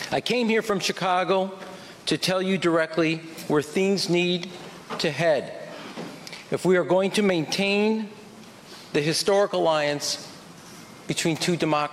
I came here from Chicago to tell you directly where things need to head if we are going to maintain the historic alliance between two democracies.